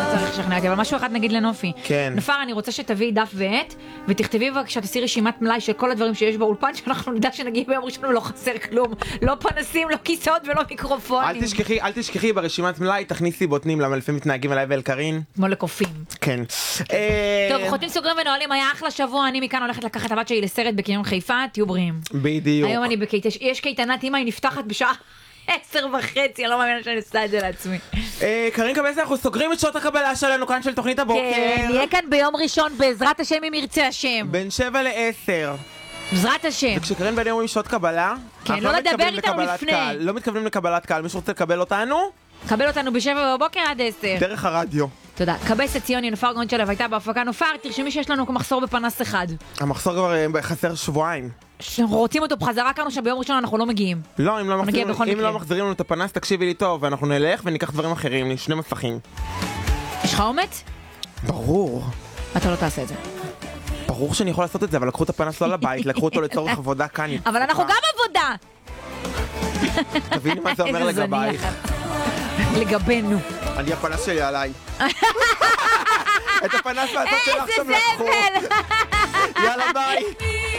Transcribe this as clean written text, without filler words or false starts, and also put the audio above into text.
צריך לשכנע אותי, אבל משהו אחד נגיד לנופי. כן. נופר, אני רוצה שתביאי דף ועט, ותכתבי בבקשה, תעשי רשימת מלאי של כל הדברים שיש באולפן, שאנחנו נדע שנגיע ביום ראשון ולא חסר כלום. לא פנסים, לא כיסאות ולא מיקרופונים. אל תשכחי ברשימת מלאי, תכניסי בוטנים, למה לפעמים מתנהגים עליי ואל קרין. כמו לקופים. כן. טוב, חוטים סוגרים ונועלים, היה אחלה שבוע, אני מכאן הולכת לקחת הבת שלי לסרט בקניון חיפה, תהיו בריאים. בדיוק. היום יש קייטנת אמא, היא נפתחת בשעה 10:30, אני לא מאמינה שאני עושה את זה לעצמי. קרין קבס, אנחנו סוגרים את שעות הקבלה שלנו כאן של תוכנית הבוקר. כן, נהיה כאן ביום ראשון, בעזרת השם אם ירצה השם. בין 7 ל-10. בעזרת השם. וכשקרין ואני אומרים שעות קבלה, כן, לא לדבר איתנו לפני. לא מתכוונים לקבלת קהל, מי שרוצה לקבל אותנו, קבל אותנו ב7 בבוקר עד 10. דרך הרדיו. תודה. קבסת ציוני, נופר גונצ'לב הייתה בהפקה. נופר, תרשמי שיש לנו מחסור בפנס אחד. המחסור כבר חסר שבועיים. שאנחנו רוצים אותו בחזרה כאן שביום ראשון אנחנו לא מגיעים. לא, אם לא מחזירים לנו את הפנס, תקשיבי לי טוב, ואנחנו נלך וניקח דברים אחרים, 2 מסכים. יש לך אומץ? ברור. אתה לא תעשה את זה. ברור שאני יכול לעשות את זה, אבל לקחו את הפנס לא לבית, לקחו אותו לצורך עבודה כאן. אבל אנחנו גם עבודה! תביני מה זה אומר לגבייך. לגבינו. אני הפנס שלי עליי. את הפנס מהצד שלך שם לקחו. איזה זבל! יאללה ביי.